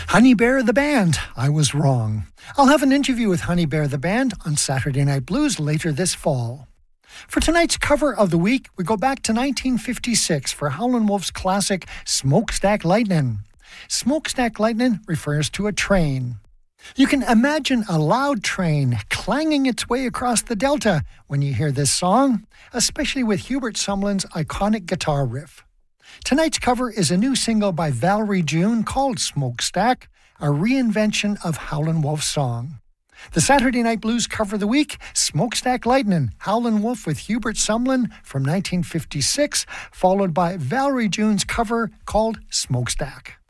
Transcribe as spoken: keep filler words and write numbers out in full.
Honey Bear the Band, I Was Wrong. I'll have an interview with Honey Bear the Band on Saturday Night Blues later this fall. For tonight's cover of the week, we go back to nineteen fifty-six for Howlin' Wolf's classic Smokestack Lightnin'. Smokestack Lightnin' refers to a train. You can imagine a loud train clanging its way across the Delta when you hear this song, especially with Hubert Sumlin's iconic guitar riff. Tonight's cover is a new single by Valerie June called Smokestack, a reinvention of Howlin' Wolf's song. The Saturday Night Blues cover of the week, Smokestack Lightnin', Howlin' Wolf with Hubert Sumlin from nineteen fifty-six, followed by Valerie June's cover called Smokestack.